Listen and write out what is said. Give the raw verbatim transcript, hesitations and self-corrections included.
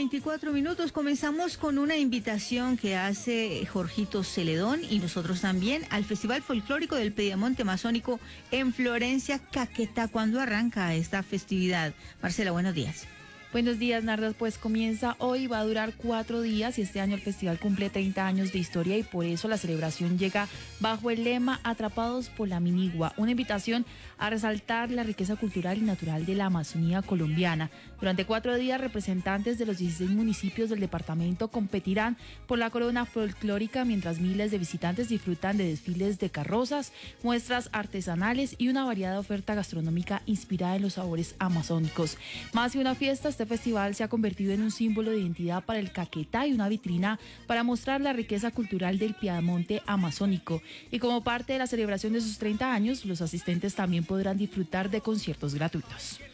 veinticuatro minutos. Comenzamos con una invitación que hace Jorgito Celedón y nosotros también al Festival Folclórico del Piedemonte Amazónico en Florencia, Caquetá. ¿Cuándo arranca esta festividad? Marcela, buenos días. Buenos días, Nardas. Pues comienza hoy, va a durar cuatro días y este año el festival cumple treinta años de historia y por eso la celebración llega bajo el lema Atrapados por la Minigua, una invitación a resaltar la riqueza cultural y natural de la Amazonía colombiana. Durante cuatro días, representantes de los dieciséis municipios del departamento competirán por la corona folclórica, mientras miles de visitantes disfrutan de desfiles de carrozas, muestras artesanales y una variada oferta gastronómica inspirada en los sabores amazónicos. Más que una fiesta, este festival se ha convertido en un símbolo de identidad para el Caquetá y una vitrina para mostrar la riqueza cultural del Piedemonte amazónico. Y como parte de la celebración de sus treinta años, los asistentes también podrán disfrutar de conciertos gratuitos.